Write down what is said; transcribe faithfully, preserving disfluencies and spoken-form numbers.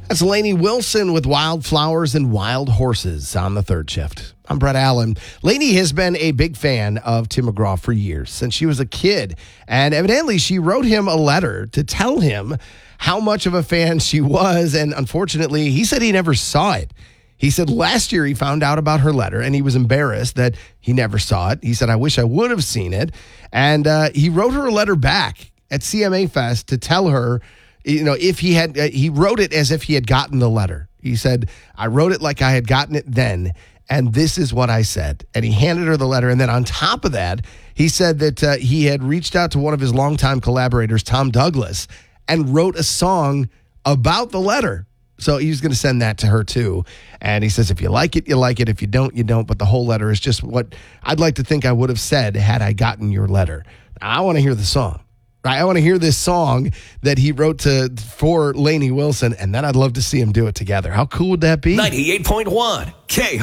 That's Lainey Wilson with Wildflowers and Wild Horses on the third shift. I'm Brett Allen. Lainey has been a big fan of Tim McGraw for years, since she was a kid. And evidently, she wrote him a letter to tell him how much of a fan she was. And unfortunately, he said he never saw it. He said last year he found out about her letter and he was embarrassed that he never saw it. He said, I wish I would have seen it. And uh, he wrote her a letter back at C M A Fest to tell her, you know, if he had, uh, he wrote it as if he had gotten the letter. He said, I wrote it like I had gotten it then. And this is what I said. And he handed her the letter. And then on top of that, he said that uh, he had reached out to one of his longtime collaborators, Tom Douglas, and wrote a song about the letter. So he was going to send that to her too. And he says, if you like it, you like it. If you don't, you don't. But the whole letter is just what I'd like to think I would have said had I gotten your letter. I want to hear the song. I want to hear this song that he wrote to for Lainey Wilson, and then I'd love to see him do it together. How cool would that be? ninety-eight point one K